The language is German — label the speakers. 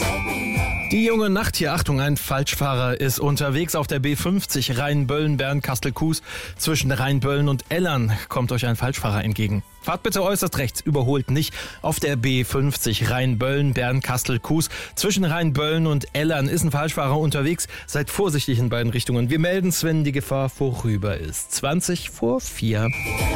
Speaker 1: Die junge Nacht hier, Achtung, ein Falschfahrer ist unterwegs auf der B50 Rheinböllen-Bern-Kastel-Kues. Zwischen Rheinböllen und Ellern kommt euch ein Falschfahrer entgegen. Fahrt bitte äußerst rechts, überholt nicht. Auf der B50 Rheinböllen-Bern-Kastel-Kues. Zwischen Rheinböllen und Ellern ist ein Falschfahrer unterwegs. Seid vorsichtig in beiden Richtungen. Wir melden's, wenn die Gefahr vorüber ist. 4:20.